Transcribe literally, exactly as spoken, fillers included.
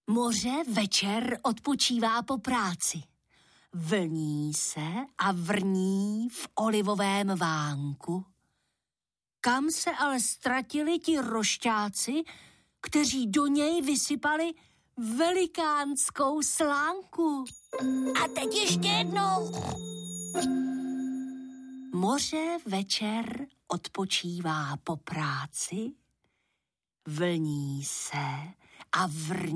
Moře večer odpočívá po práci. Vlní se a vrní v olivovém vánku. Kam se ale ztratili ti rošťáci, kteří do něj vysypali velikánskou slánku? A teď ještě jednou. Moře večer odpočívá po práci, vlní se a vrní